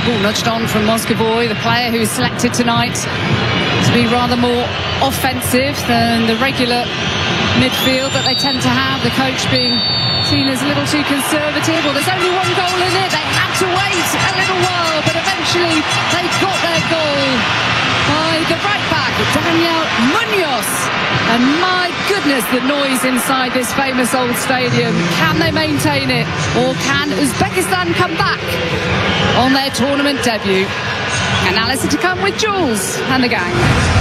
nudged on from Moscovoy, the player who is selected tonight to be rather more offensive than the regular midfield that they tend to have. The coach being seen as a little too conservative. Well, there's only one goal in it. They had to wait a little while, but eventually they got their goal by the right back, Daniel Munoz. And my goodness, the noise inside this famous old stadium. Can they maintain it, or can Uzbekistan come back on their tournament debut? Analysis to come with Jules and the gang.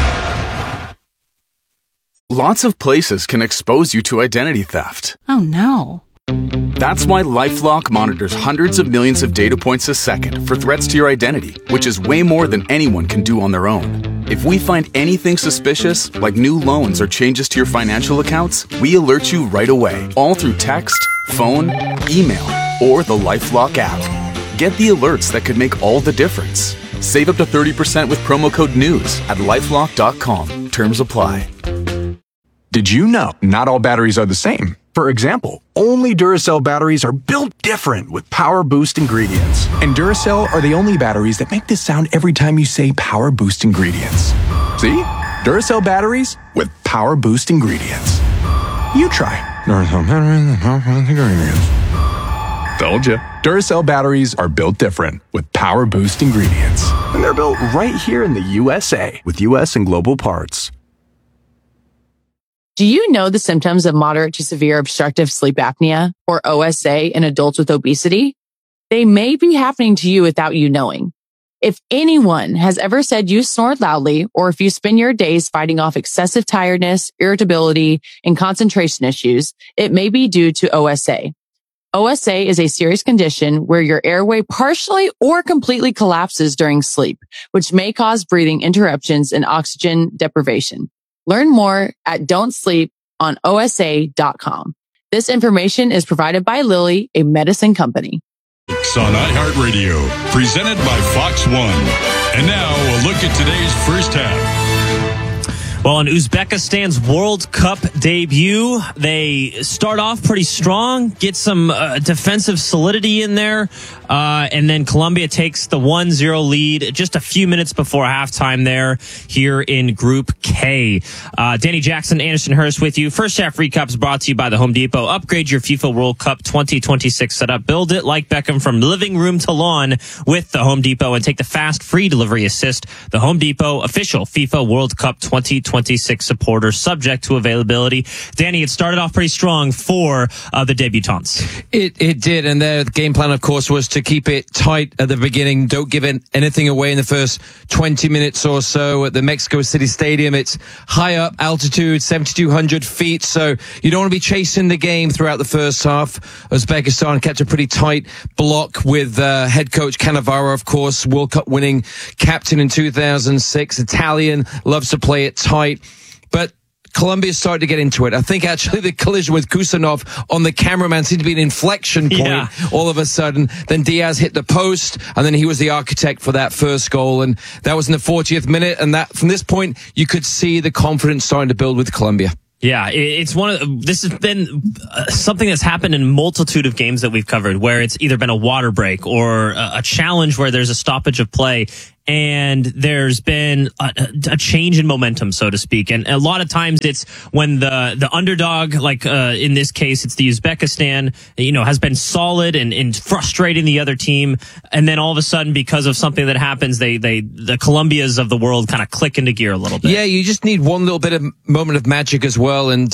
Lots of places can expose you to identity theft. Oh no. That's why LifeLock monitors hundreds of millions of data points a second for threats to your identity, which is way more than anyone can do on their own. If we find anything suspicious, like new loans or changes to your financial accounts, we alert you right away, all through text, phone, email, or the LifeLock app. Get the alerts that could make all the difference. Save up to 30% with promo code NEWS at LifeLock.com. Terms apply. Did you know not all batteries are the same? For example, only Duracell batteries are built different with Power Boost ingredients. And Duracell are the only batteries that make this sound every time you say Power Boost ingredients. See? Duracell batteries with Power Boost ingredients. You try. Duracell batteries with Power Boost ingredients. Told ya. Duracell batteries are built different with Power Boost ingredients. And they're built right here in the USA with US and global parts. Do you know the symptoms of moderate to severe obstructive sleep apnea, or OSA, in adults with obesity? They may be happening to you without you knowing. If anyone has ever said you snore loudly, or if you spend your days fighting off excessive tiredness, irritability, and concentration issues, it may be due to OSA. OSA is a serious condition where your airway partially or completely collapses during sleep, which may cause breathing interruptions and oxygen deprivation. Learn more at don'tsleeponosa.com. This information is provided by Lilly, a medicine company. It's on iHeartRadio, presented by Fox One. And now a look at today's first half. Well, in Uzbekistan's World Cup debut, they start off pretty strong, get some defensive solidity in there, and then Colombia takes the 1-0 lead just a few minutes before halftime there here in Group K. Danny Jackson, Anderson Hurst with you. First half recap is brought to you by the Home Depot. Upgrade your FIFA World Cup 2026 setup. Build it like Beckham from living room to lawn with the Home Depot and take the fast free delivery assist. The Home Depot official FIFA World Cup 2026 supporter, subject to availability. Danny, it started off pretty strong for the debutants. It did, and their game plan, of course, was to keep it tight at the beginning. Don't give anything away in the first 20 minutes or so at the Mexico City Stadium. It's high up altitude, 7,200 feet, so you don't want to be chasing the game throughout the first half. Uzbekistan kept a pretty tight block with head coach Cannavaro, of course, World Cup winning captain in 2006. Italian, loves to play it tight. But Colombia started to get into it. I think actually the collision with Kusanov on the cameraman seemed to be an inflection point all of a sudden. Then Diaz hit the post, and then he was the architect for that first goal. And that was in the 40th minute. And that from this point, you could see the confidence starting to build with Colombia. Yeah, it's this has been something that's happened in a multitude of games that we've covered, where it's either been a water break or a challenge where there's a stoppage of play. And there's been a change in momentum, so to speak. And a lot of times it's when the underdog, like in this case, it's the Uzbekistan, has been solid and frustrating the other team. And then all of a sudden, because of something that happens, the Colombias of the world kind of click into gear a little bit. Yeah, you just need one little bit of moment of magic as well. And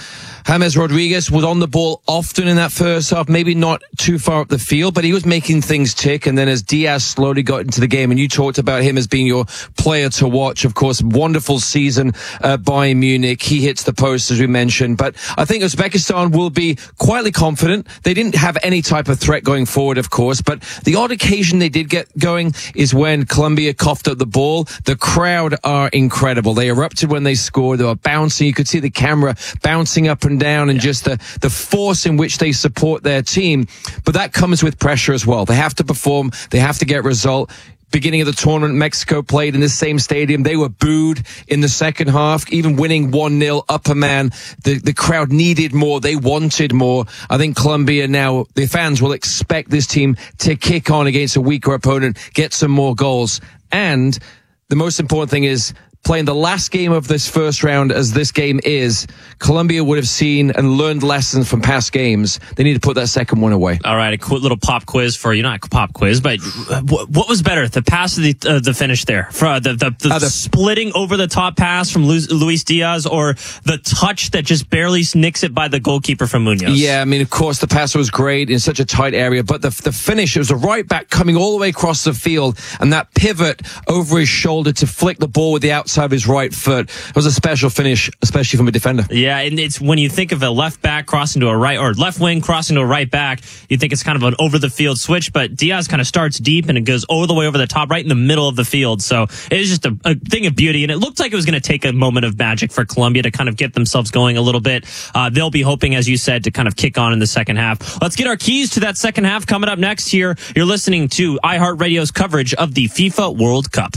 James Rodriguez was on the ball often in that first half, maybe not too far up the field, but he was making things tick. And then as Diaz slowly got into the game, and you talked about him as being your player to watch, of course, wonderful season by Munich. He hits the post, as we mentioned. But I think Uzbekistan will be quietly confident. They didn't have any type of threat going forward, of course, but the odd occasion they did get going is when Colombia coughed up the ball. The crowd are incredible. They erupted when they scored. They were bouncing. You could see the camera bouncing up and down, and just the force in which they support their team. But that comes with pressure as well. They have to perform. They have to get result. beginning of the tournament, Mexico played in the same stadium. They were booed in the second half, even winning 1-0 up a man. The crowd needed more. They wanted more. I think Colombia now, the fans will expect this team to kick on against a weaker opponent, get some more goals. And the most important thing is, playing the last game of this first round as this game is, Colombia would have seen and learned lessons from past games. They need to put that second one away. All right, a quick little pop quiz for you. Not a pop quiz, but what was better, the pass or the finish there? For the splitting over the top pass from Luis Diaz, or the touch that just barely nicks it by the goalkeeper from Munoz? Yeah, I mean, of course, the pass was great in such a tight area, but the finish, it was a right back coming all the way across the field, and that pivot over his shoulder to flick the ball with the outside of his right foot. It was a special finish, especially from a defender. Yeah, and it's when you think of a left back crossing to a right, or left wing crossing to a right back, you think it's kind of an over the field switch, but Diaz kind of starts deep and it goes all the way over the top, right in the middle of the field. So it was just a thing of beauty, and it looked like it was going to take a moment of magic for Colombia to kind of get themselves going a little bit. They'll be hoping, as you said, to kind of kick on in the second half. Let's get our keys to that second half coming up next here. You're listening to iHeartRadio's coverage of the FIFA World Cup.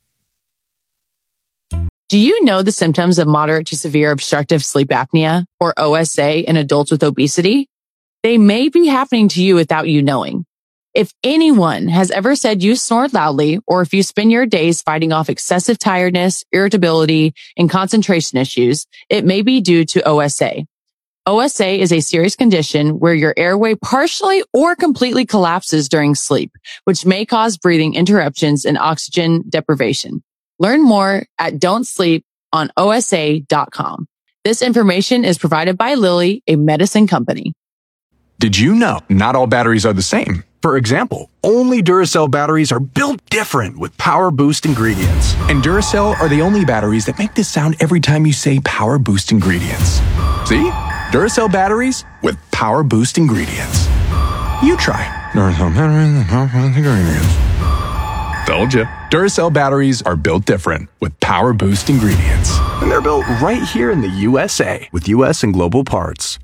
Do you know the symptoms of moderate to severe obstructive sleep apnea, or OSA, in adults with obesity? They may be happening to you without you knowing. If anyone has ever said you snore loudly, or if you spend your days fighting off excessive tiredness, irritability, and concentration issues, it may be due to OSA. OSA is a serious condition where your airway partially or completely collapses during sleep, which may cause breathing interruptions and oxygen deprivation. Learn more at don'tsleeponosa.com. This information is provided by Lilly, a medicine company. Did you know not all batteries are the same? For example, only Duracell batteries are built different with Power Boost ingredients. And Duracell are the only batteries that make this sound every time you say Power Boost ingredients. See? Duracell batteries with Power Boost ingredients. You try. Duracell batteries with Power Boost ingredients. Told you. Duracell batteries are built different with Power Boost ingredients. And they're built right here in the USA with US and global parts.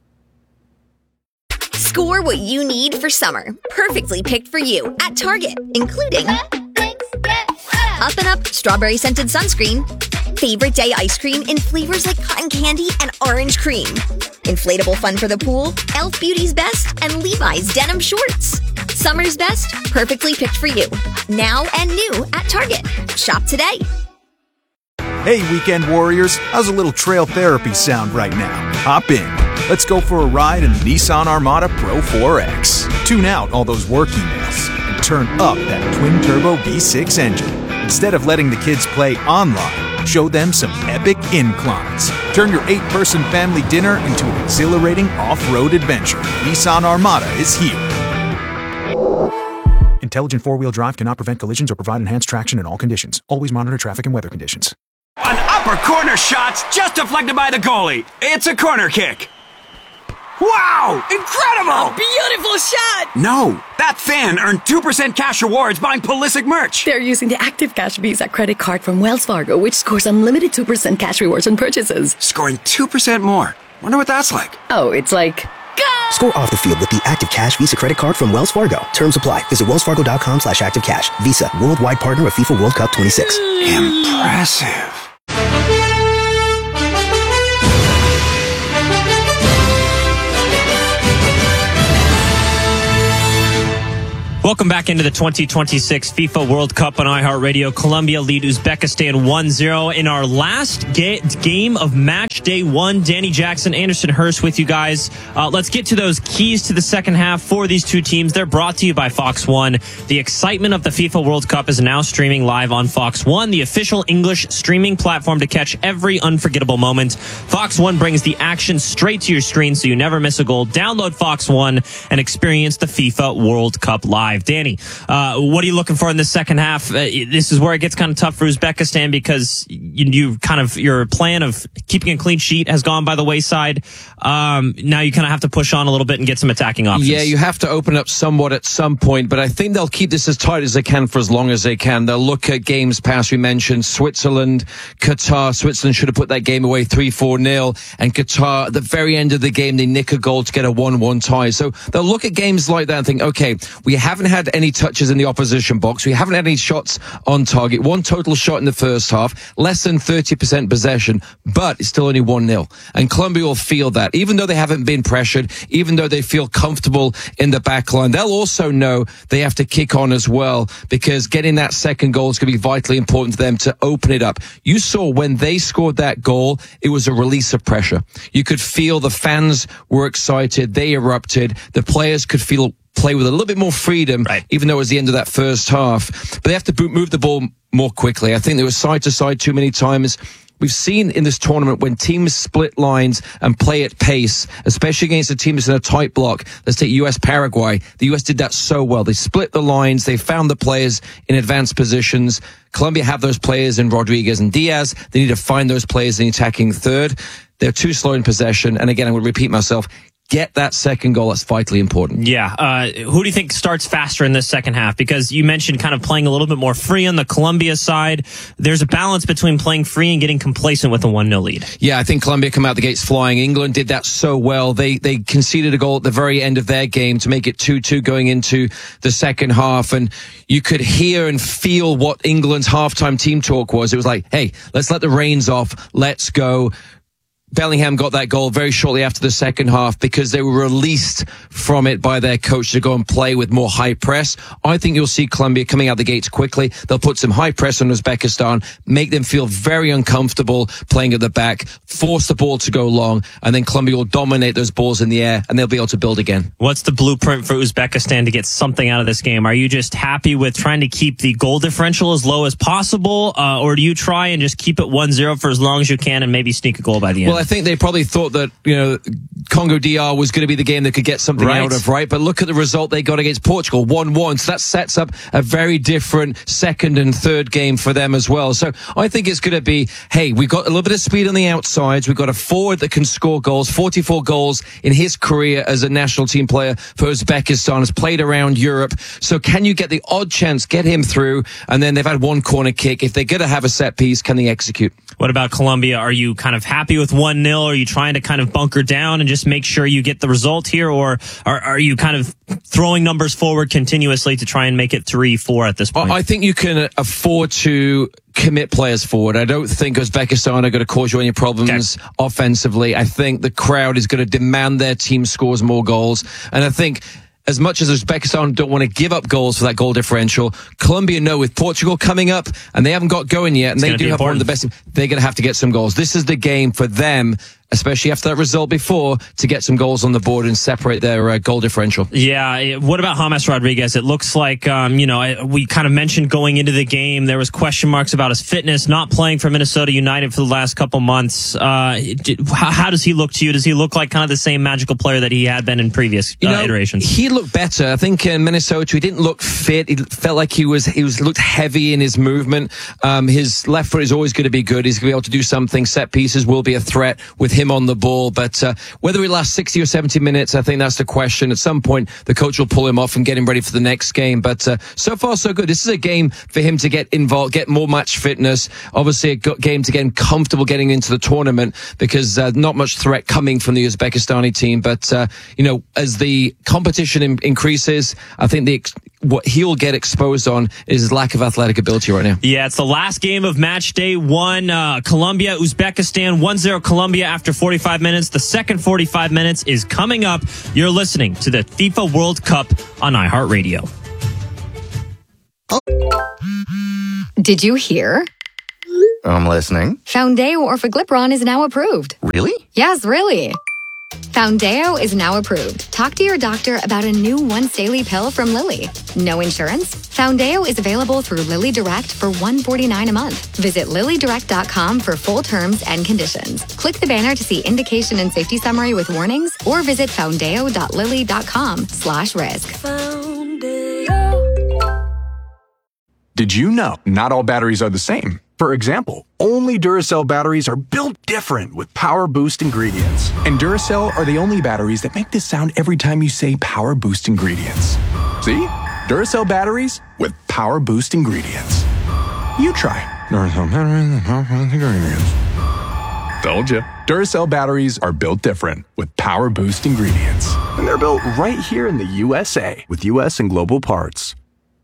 Score what you need for summer. Perfectly picked for you at Target, including Up and Up strawberry scented sunscreen, favorite day ice cream in flavors like cotton candy and orange cream, inflatable fun for the pool, Elf Beauty's Best, and Levi's denim shorts. Summer's best, perfectly picked for you. Now and new at Target. Shop today. Hey, weekend warriors. How's a little trail therapy sound right now? Hop in. Let's go for a ride in the Nissan Armada Pro 4X. Tune out all those work emails and turn up that twin-turbo V6 engine. Instead of letting the kids play online, show them some epic inclines. Turn your 8-person family dinner into an exhilarating off-road adventure. Nissan Armada is here. Intelligent four-wheel drive cannot prevent collisions or provide enhanced traction in all conditions. Always monitor traffic and weather conditions. An upper corner shot's just deflected by the goalie. It's a corner kick. Wow! Incredible! Beautiful shot! No, that fan earned 2% cash rewards buying Pulisic merch. They're using the Active Cash Visa credit card from Wells Fargo, which scores unlimited 2% cash rewards on purchases. Scoring 2% more. Wonder what that's like. Oh, it's like... Go! Score off the field with the Active Cash Visa credit card from Wells Fargo. Terms apply. Visit wellsfargo.com/activecash. Visa, worldwide partner of FIFA World Cup 26. Impressive. Welcome back into the 2026 FIFA World Cup on iHeartRadio. Colombia lead Uzbekistan 1-0 in our last game of match day one. Danny Jackson, Anderson Hurst with you guys. Let's get to those keys to the second half for these two teams. They're brought to you by Fox One. The excitement of the FIFA World Cup is now streaming live on Fox One, the official English streaming platform to catch every unforgettable moment. Fox One brings the action straight to your screen so you never miss a goal. Download Fox One and experience the FIFA World Cup live. Danny, what are you looking for in the second half? This is where it gets kind of tough for Uzbekistan because your plan of keeping a clean sheet has gone by the wayside. Now you kind of have to push on a little bit and get some attacking options. Yeah, you have to open up somewhat at some point, but I think they'll keep this as tight as they can for as long as they can. They'll look at games past. We mentioned Switzerland, Qatar. Switzerland should have put that game away 3-4-0, and Qatar, at the very end of the game, they nick a goal to get a 1-1 tie. So they'll look at games like that and think, okay, we haven't haven't had any touches in the opposition box. We haven't had any shots on target. One total shot in the first half, less than 30% possession, but it's still only 1-0. And Colombia will feel that. Even though they haven't been pressured, even though they feel comfortable in the back line, they'll also know they have to kick on as well, because getting that second goal is going to be vitally important to them to open it up. You saw when they scored that goal, it was a release of pressure. You could feel the fans were excited. They erupted. The players could play with a little bit more freedom, even though it was the end of that first half. But they have to move the ball more quickly. I think they were side to side too many times. We've seen in this tournament when teams split lines and play at pace, especially against a team that's in a tight block. Let's take US-Paraguay. The US did that so well. They split the lines. They found the players in advanced positions. Colombia have those players in Rodriguez and Diaz. They need to find those players in the attacking third. They're too slow in possession. And again, I'm going to repeat myself. Get that second goal. That's vitally important. Yeah. Who do you think starts faster in this second half? Because you mentioned kind of playing a little bit more free on the Colombia side. There's a balance between playing free and getting complacent with a 1-0 lead. Yeah, I think Colombia come out the gates flying. England did that so well. They conceded a goal at the very end of their game to make it 2-2 going into the second half. And you could hear and feel what England's halftime team talk was. It was like, hey, let's let the reins off. Let's go. Bellingham got that goal very shortly after the second half because they were released from it by their coach to go and play with more high press. I think you'll see Colombia coming out the gates quickly. They'll put some high press on Uzbekistan, make them feel very uncomfortable playing at the back, force the ball to go long, and then Colombia will dominate those balls in the air, and they'll be able to build again. What's the blueprint for Uzbekistan to get something out of this game? Are you just happy with trying to keep the goal differential as low as possible, or do you try and just keep it 1-0 for as long as you can and maybe sneak a goal by the end? Well, I think they probably thought that, Congo DR was going to be the game that could get something out of, right? But look at the result they got against Portugal, 1-1. So that sets up a very different second and third game for them as well. So I think it's going to be, hey, we've got a little bit of speed on the outsides. We've got a forward that can score goals, 44 goals in his career as a national team player for Uzbekistan, has played around Europe. So can you get the odd chance, get him through? And then they've had one corner kick. If they're going to have a set piece, can they execute? What about Colombia? Are you kind of happy with 1-0? Are you trying to kind of bunker down and just make sure you get the result here? Or are you kind of throwing numbers forward continuously to try and make it 3-4 at this point? I think you can afford to commit players forward. I don't think Uzbekistan are going to cause you any problems offensively. I think the crowd is going to demand their team scores more goals. And I think as much as Uzbekistan don't want to give up goals for that goal differential, Colombia know with Portugal coming up, and they haven't got going yet, and they do have one of the best, they're going to have to get some goals. This is the game for them, especially after that result before, to get some goals on the board and separate their goal differential. Yeah. What about James Rodriguez? It looks like, we kind of mentioned going into the game, there was question marks about his fitness, not playing for Minnesota United for the last couple months. How does he look to you? Does he look like kind of the same magical player that he had been in previous iterations? He looked better. I think in Minnesota, he didn't look fit. He felt like he looked heavy in his movement. His left foot is always going to be good. He's going to be able to do something. Set pieces will be a threat with him on the ball, but whether it lasts 60 or 70 minutes, I think that's the question. At some point, the coach will pull him off and get him ready for the next game, but so far so good. This is a game for him to get involved, get more match fitness, obviously a game to get him comfortable getting into the tournament, because not much threat coming from the Uzbekistani team, but as the competition increases, I think what he'll get exposed on is his lack of athletic ability right now. Yeah, it's the last game of match day one. Colombia, Uzbekistan, 1-0 Colombia after 45 minutes. The second 45 minutes is coming up. You're listening to the FIFA World Cup on iHeartRadio. Did you hear? I'm listening. Foundeo Orforglipron is now approved. Really? Yes, really. Foundeo is now approved. Talk to your doctor about a new once-daily pill from Lilly. No insurance? Foundeo is available through Lilly Direct for $149 a month. Visit LillyDirect.com for full terms and conditions. Click the banner to see indication and safety summary with warnings, or visit foundeo.lilly.com/risk. Did you know not all batteries are the same? For example, only Duracell batteries are built different with Power Boost ingredients. And Duracell are the only batteries that make this sound every time you say Power Boost ingredients. See? Duracell batteries with Power Boost ingredients. You try. Duracell batteries with Power Boost ingredients. Told you. Duracell batteries are built different with Power Boost ingredients. And they're built right here in the USA with US and Global Parts.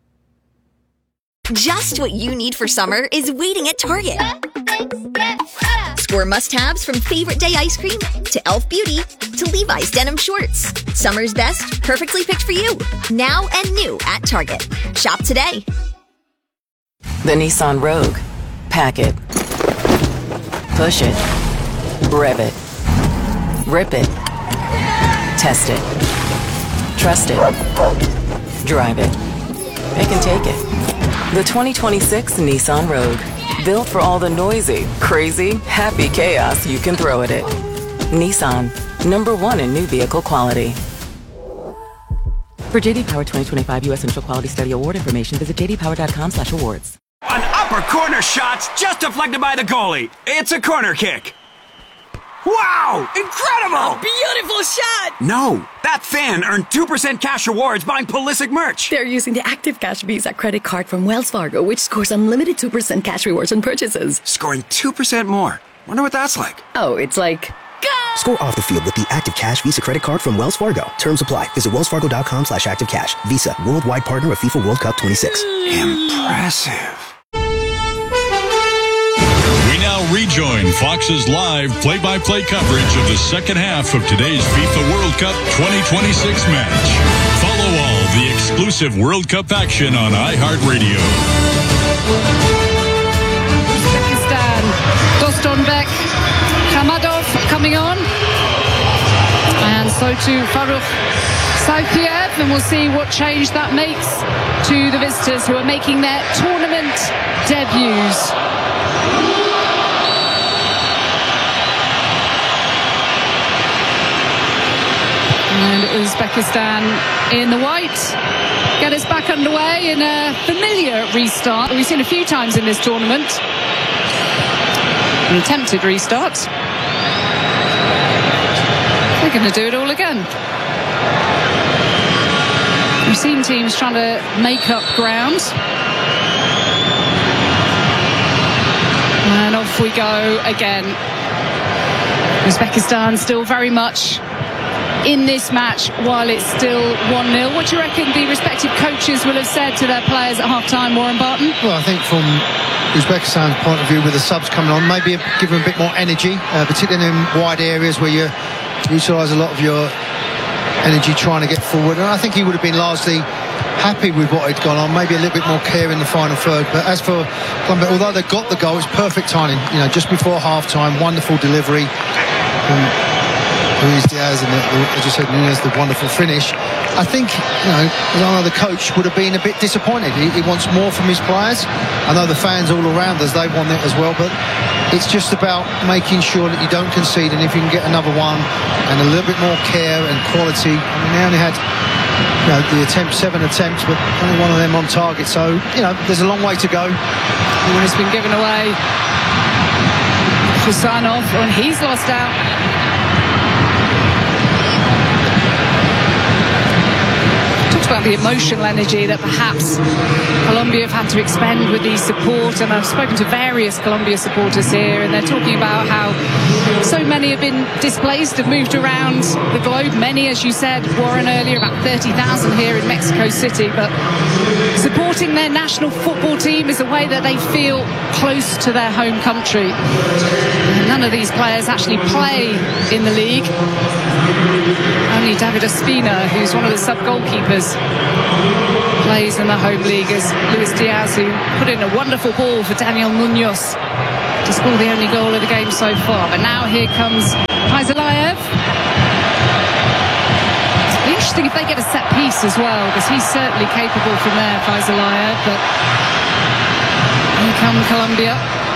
Just what you need for summer is waiting at Target. Score must-haves from favorite day ice cream to Elf Beauty to Levi's denim shorts. Summer's best, perfectly picked for you. Now and new at Target. Shop today. The Nissan Rogue. Pack it. Push it. Rev it. Rip it. Test it. Trust it. Drive it. Pick and take it. The 2026 Nissan Rogue. Built for all the noisy, crazy, happy chaos you can throw at it. Nissan. #1 in new vehicle quality. For JD Power 2025 U.S. Initial Quality Study Award information, visit jdpower.com/awards. An upper corner shot's just deflected by the goalie. It's a corner kick. Wow! Incredible! Beautiful shot! No, that fan earned 2% cash rewards buying Pulisic merch. They're using the Active Cash Visa credit card from Wells Fargo, which scores unlimited 2% cash rewards on purchases. Scoring 2% more. Wonder what that's like. Oh, it's like... Score off the field with the Active Cash Visa credit card from Wells Fargo. Terms apply. Visit wellsfargo.com/activecash. Visa, worldwide partner of FIFA World Cup 26. Impressive. We now rejoin Fox's live play-by-play coverage of the second half of today's FIFA World Cup 2026 match. Follow all the exclusive World Cup action on iHeartRadio. Uzbekistan, Dostonbek, Khamadov coming on. And so too Farukh Saipiev, and we'll see what change that makes to the visitors who are making their tournament debuts. And Uzbekistan in the white get us back underway in a familiar restart we've seen a few times in this tournament. An attempted restart. They're going to do it all again. We've seen teams trying to make up ground. And off we go again. Uzbekistan still very much in this match while it's still 1-0. What do you reckon the respective coaches will have said to their players at half-time, Warren Barton? Well, I think from Uzbekistan's point of view, with the subs coming on, maybe give them a bit more energy, particularly in wide areas where you utilise a lot of your energy trying to get forward. And I think he would have been largely happy with what had gone on, maybe a little bit more care in the final third. But as for Colombia, although they got the goal, it's perfect timing. You know, just before half-time, wonderful delivery. Luis Diaz and, as you said, Nunez, the wonderful finish. I think, you know, Lozano, the coach, would have been a bit disappointed. He wants more from his players. I know the fans all around us, they want it as well, but it's just about making sure that you don't concede, and if you can get another one and a little bit more care and quality. I mean, they only had, you know, the attempt, 7 attempts, but only one of them on target. So, you know, there's a long way to go. When it's been given away, Husanov, and he's lost out. About the emotional energy that perhaps Colombia have had to expend with the support, and I've spoken to various Colombia supporters here, and they're talking about how so many have been displaced, have moved around the globe. Many, as you said, Warren, earlier, about 30,000 here in Mexico City, but supporting their national football team is a way that they feel close to their home country. None of these players actually play in the league. Only David Ospina, who's one of the sub-goalkeepers, plays in the home league, as Luis Diaz, who put in a wonderful ball for Daniel Munoz to score the only goal of the game so far. But now here comes Paisalayev. It'll be interesting if they get a set piece as well, because he's certainly capable from there, Paisalayev. But here come Colombia.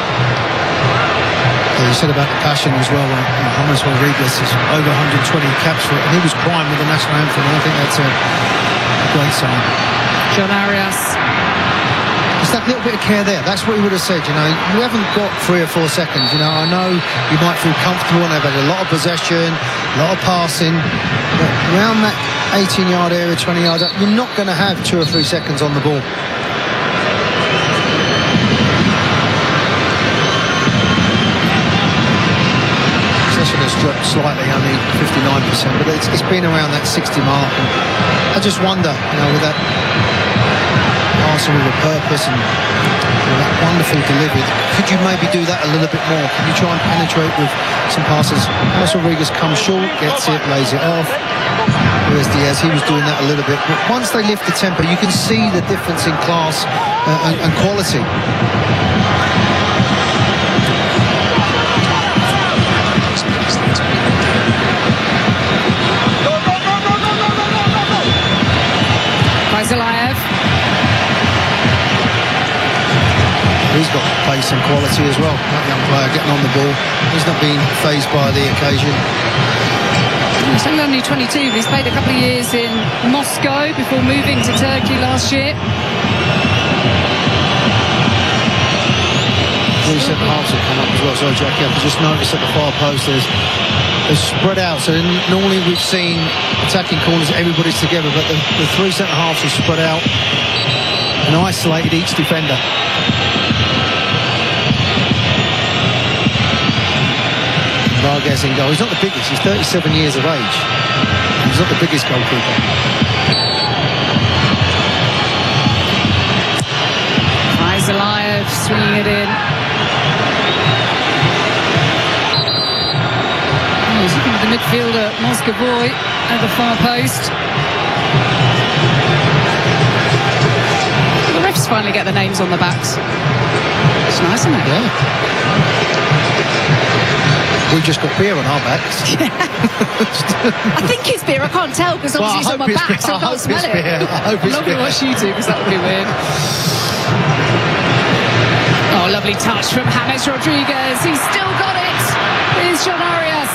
You said about the passion as well. James Rodriguez is over 120 caps for it, and he was crying with the national anthem, and I think that's a great sign. John Arias. Just that little bit of care there. That's what he would have said. You know, you haven't got 3 or 4 seconds. You know, I know you might feel comfortable, and they've had a lot of possession, a lot of passing, but around that 18-yard area, 20 yards up, you're not going to have 2 or 3 seconds on the ball. dropped slightly, only 59%, but it's been around that 60 mark. And I just wonder, with that passing with a purpose and that wonderful delivery, could you maybe do that a little bit more? Can you try and penetrate with some passes? James Rodriguez comes short, gets it, lays it off. Luis Diaz, he was doing that a little bit, but once they lift the tempo, you can see the difference in class and quality. Zalaev. He's got pace and quality as well. That young player getting on the ball. He's not being fazed by the occasion. He's only 22, but he's played a couple of years in Moscow before moving to Turkey last year. Three centre halves have come up as well. Sorry, Jackie, I've just noticed at the far post they're spread out. So normally we've seen attacking corners, everybody's together, but the three centre halves are spread out and isolated each defender. Vargas in goal. He's not the biggest. He's 37 years of age. He's not the biggest goalkeeper. Zalaev swinging it in. He's looking at the midfielder, Moscovoy, at the far post. The refs finally get the names on the backs. It's nice, isn't it? Yeah. We've just got beer on our backs. I think it's beer. I can't tell because obviously it's on my back, so I can't smell it. I'm not going to watch you two because that would be weird. Oh, lovely touch from James Rodriguez. He's still got it. Here's John Arias.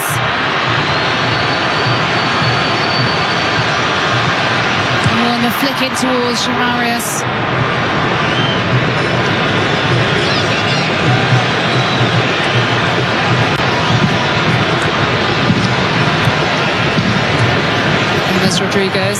Oh, and the flick in towards John Arias. James Rodriguez.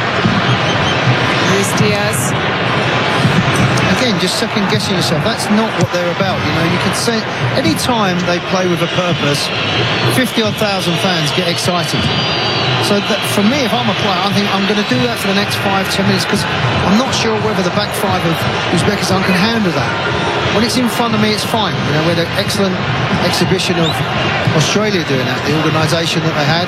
Luis Diaz. Again, just second guessing yourself. That's not what they're about. You can say any time they play with a purpose, 50,000 fans get excited. So that, for me, if I'm a player, I think I'm going to do that for the next 5-10 minutes because I'm not sure whether the back five of Uzbekistan can handle that. When it's in front of me, it's fine. We had an excellent exhibition of Australia doing that, the organisation that they had.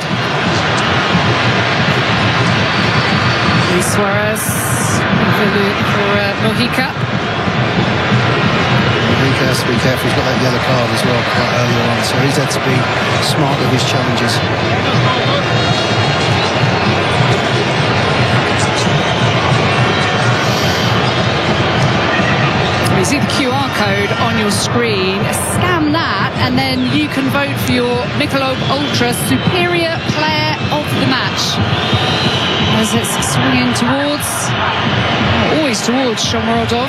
Luis Suarez for Mojica. Mojica has to be careful. He's got that yellow card as well quite earlier on, so he's had to be smart with his challenges. You see the QR code on your screen. Scan that, and then you can vote for your Michelob Ultra Superior Player of the Match. As it's swinging towards, always towards Shomurodov.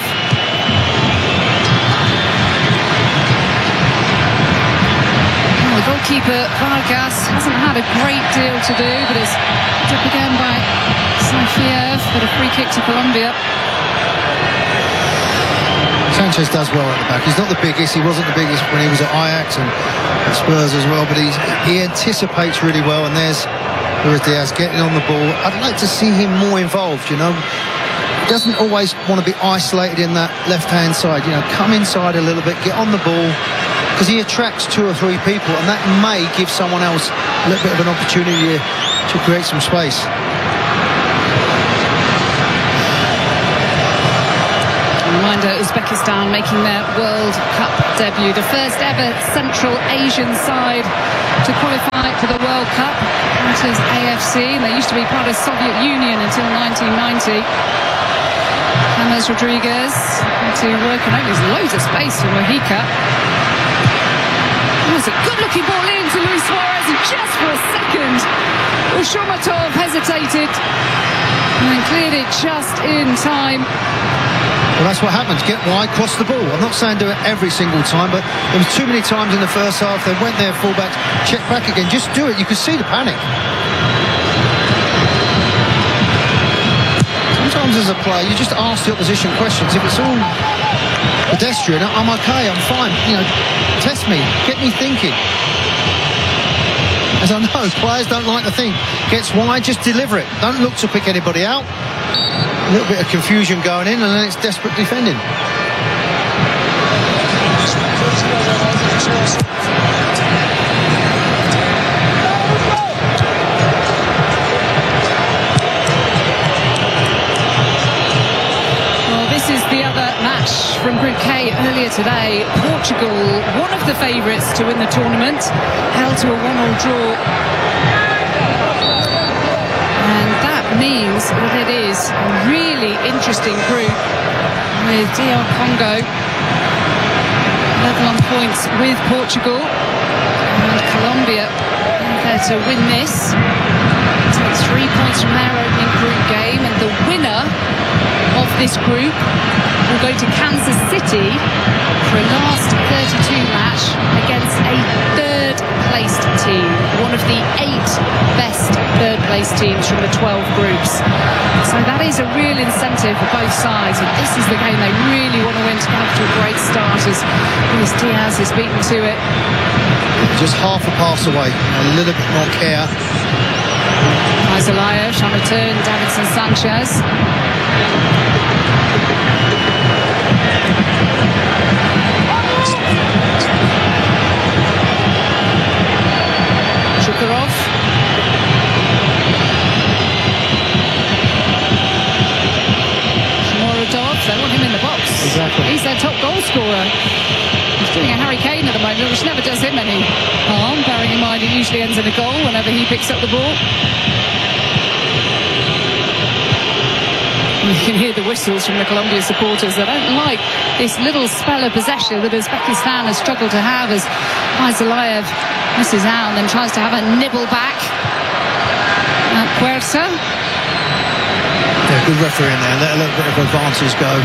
The goalkeeper Vargas hasn't had a great deal to do, but it's picked up again by Saifiev for the free kick to Colombia. Sanchez does well at the back. He's not the biggest. He wasn't the biggest when he was at Ajax and at Spurs as well, but he anticipates really well, and there's Luis Diaz getting on the ball. I'd like to see him more involved, He doesn't always want to be isolated in that left-hand side. Come inside a little bit, get on the ball, because he attracts 2 or 3 people, and that may give someone else a little bit of an opportunity to create some space. Reminder, Uzbekistan making their World Cup debut, the first ever Central Asian side to qualify for the World Cup. That is AFC, and they used to be part of the Soviet Union until 1990. James Rodriguez to work on it. There's loads of space for Mojica. It was a good-looking ball in to Luis Suarez, and just for a second, Shomatov hesitated and then cleared it just in time. Well, that's what happens. Get wide, cross the ball. I'm not saying do it every single time, but there was too many times in the first half. They went there, fullbacks, check back again. Just do it. You could see the panic. Sometimes as a player, you just ask the opposition questions. If it's all pedestrian, I'm okay, I'm fine. Test me, get me thinking. as I know players don't like to think. Gets wide, just deliver it. Don't look to pick anybody out. A little bit of confusion going in, and then it's desperate defending. This is the other match from Group K earlier today. Portugal, one of the favourites to win the tournament, held to a 1-1 draw. And that means that it is a really interesting group with DR Congo level on points with Portugal. And Colombia there to win this. Take 3 points from their opening group game, and the winner of this group will go to Kansas City for a last 32 match against a third-placed team, one of the 8 best third-placed teams from the 12 groups. So that is a real incentive for both sides, and this is the game they really want to win to get off to a great start, as Luis Diaz is beaten to it. Just half a pass away, a little bit more care. Isolayev on return, Davinson Sanchez. Shukurov. Shmorodov, they want him in the box. Exactly. He's their top goal scorer. He's doing a Harry Kane at the moment, which never does him any harm, bearing in mind it usually ends in a goal whenever he picks up the ball. You can hear the whistles from the Colombia supporters. They don't like this little spell of possession that Uzbekistan has struggled to have, as Isolayev misses out and then tries to have a nibble back at Puerta. Yeah, good referee in there. Let a little bit of advantage go.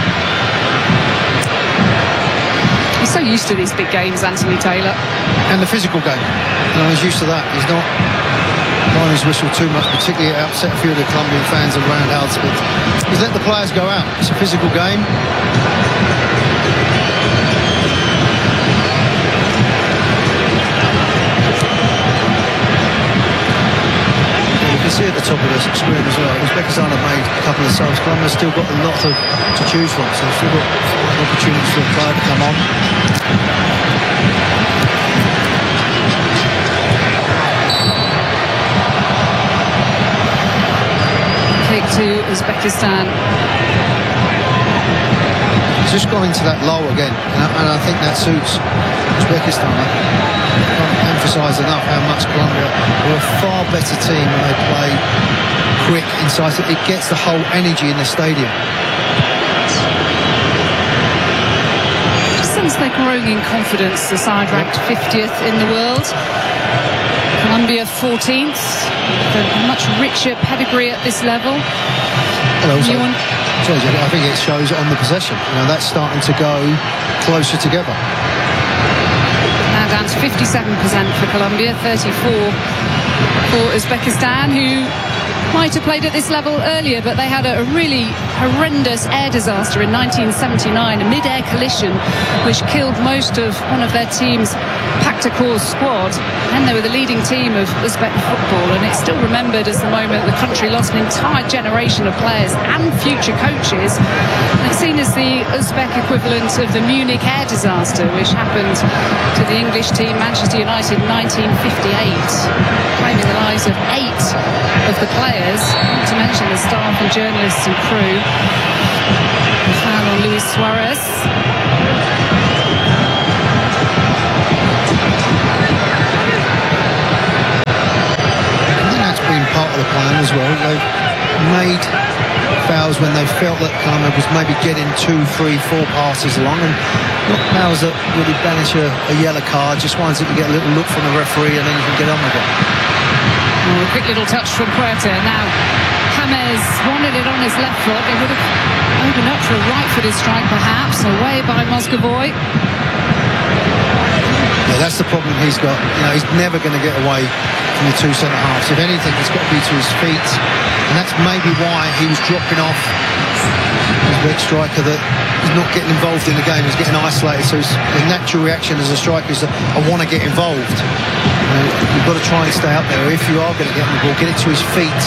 He's so used to these big games, Anthony Taylor. And the physical game. He's used to that. He's not blowing his whistle too much, particularly it upset a few of the Colombian fans around Halsford. He's let the players go out. It's a physical game. You can see at the top of the screen as well, Uzbekistan have made a couple of subs. Colombia's still got a lot to choose from, so they've still got opportunities for a player to come on. To Uzbekistan. He's just gone into that low again, and I think that suits Uzbekistan. I can't emphasise enough how much Colombia are a far better team when they play quick, incisive. It gets the whole energy in the stadium. Since they're growing in confidence, the side ranked 50th in the world. Colombia 14th, a much richer pedigree at this level. And also, I think it shows on the possession. That's starting to go closer together. Now down to 57% for Colombia, 34% for Uzbekistan, who might have played at this level earlier, but they had a really horrendous air disaster in 1979, a mid-air collision which killed most of one of their team's Paktakor's squad. And they were the leading team of Uzbek football, and it's still remembered as the moment the country lost an entire generation of players and future coaches. And it's seen as the Uzbek equivalent of the Munich air disaster, which happened to the English team Manchester United in 1958, claiming the lives of 8 of the players, not to mention the staff and journalists and crew. The foul on Luis Suarez. Part of the plan as well. They've made fouls when they felt that Colombia was maybe getting 2, 3, 4 passes along, and not fouls that really banish a yellow card, just ones that you get a little look from the referee and then you can get on with it. Oh, a quick little touch from Puerta. Now James wanted it on his left foot. They would have opened up for a right-footed strike perhaps, away by Moscovoy. Yeah, that's the problem he's got. He's never going to get away from the 2 centre-halves. If anything, it's got to be to his feet, and that's maybe why he was dropping off. He's Uzbek striker that is not getting involved in the game, he's getting isolated, so the natural reaction as a striker is that I want to get involved. You've got to try and stay up there. If you are going to get the ball, get it to his feet.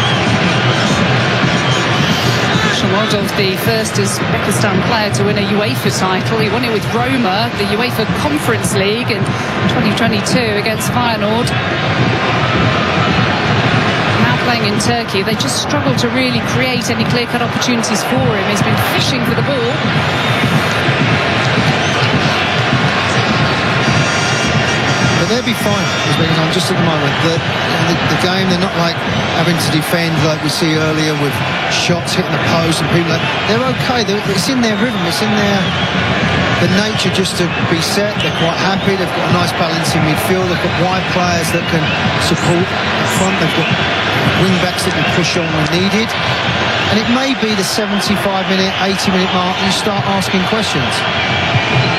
Shomurodov, the first Uzbekistan player to win a UEFA title. He won it with Roma, the UEFA Conference League in 2022 against Feyenoord. Now playing in Turkey, they just struggle to really create any clear-cut opportunities for him. He's been fishing for the ball. But they'll be fine, Uzbekistan, just at the moment. The game, they're not like having to defend like we see earlier with shots hitting the post and people like, they're okay. It's in their rhythm, it's in the nature just to be set. They're quite happy, they've got a nice balance in midfield, they've got wide players that can support up front, they've got wing backs that can push on when needed. And it may be the 75-minute, 80-minute mark you start asking questions.